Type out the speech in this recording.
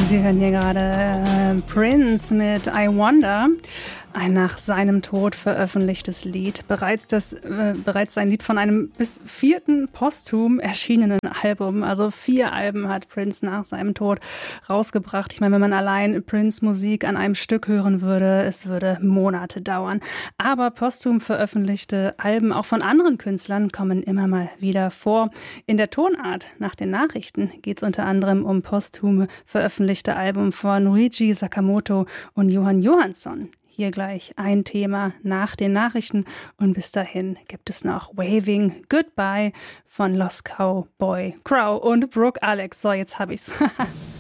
Sie hören hier gerade Prince mit I Wonder, ein nach seinem Tod veröffentlichtes Lied. Bereits ein Lied von einem bis 4. posthum erschienenen Album. Also 4 Alben hat Prince nach seinem Tod rausgebracht. Ich meine, wenn man allein Prince-Musik an einem Stück hören würde, es würde Monate dauern. Aber posthum veröffentlichte Alben auch von anderen Künstlern kommen immer mal wieder vor. In der Tonart nach den Nachrichten geht es unter anderem um posthum veröffentlichte Alben von Ryuichi Sakamoto und Jóhann Jóhannsson. Hier gleich ein Thema nach den Nachrichten und bis dahin gibt es noch Waving Goodbye von Lost Cowboy Crow und Brooke Alex. So, jetzt hab ich's.